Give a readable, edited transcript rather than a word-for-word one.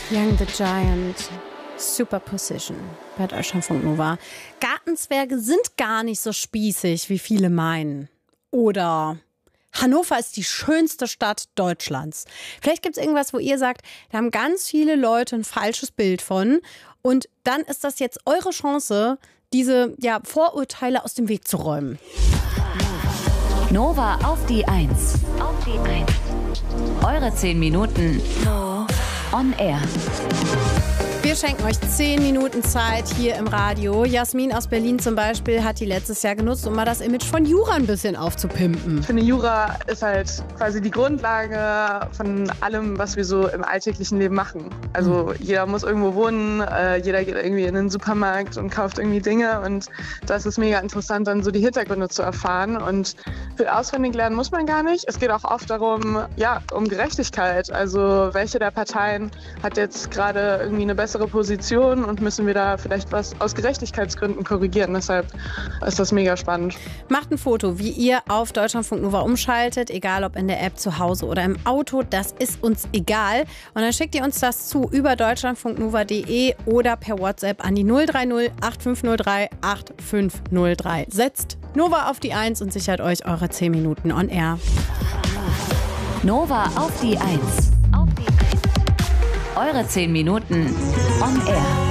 Young the Giant, Superposition bei Deutschlandfunk Nova. Gartenzwerge sind gar nicht so spießig, wie viele meinen. Oder Hannover ist die schönste Stadt Deutschlands. Vielleicht gibt es irgendwas, wo ihr sagt, da haben ganz viele Leute ein falsches Bild von. Und dann ist das jetzt eure Chance, diese Vorurteile aus dem Weg zu räumen. Nova auf die 1. Eure 10 Minuten on air. Wir schenken euch 10 Minuten Zeit hier im Radio. Jasmin aus Berlin zum Beispiel hat die letztes Jahr genutzt, um mal das Image von Jura ein bisschen aufzupimpen. Ich finde, Jura ist halt quasi die Grundlage von allem, was wir so im alltäglichen Leben machen. Also jeder muss irgendwo wohnen, jeder geht irgendwie in den Supermarkt und kauft irgendwie Dinge. Und das ist mega interessant, dann so die Hintergründe zu erfahren. Und viel auswendig lernen muss man gar nicht. Es geht auch oft darum, um Gerechtigkeit. Also welche der Parteien hat jetzt gerade irgendwie eine bessere Position und müssen wir da vielleicht was aus Gerechtigkeitsgründen korrigieren. Deshalb ist das mega spannend. Macht ein Foto, wie ihr auf Deutschlandfunk Nova umschaltet, egal ob in der App, zu Hause oder im Auto, das ist uns egal. Und dann schickt ihr uns das zu über deutschlandfunknova.de oder per WhatsApp an die 030 8503 8503. Setzt Nova auf die 1 und sichert euch eure 10 Minuten on air. Nova auf die 1. Eure 10 Minuten on air.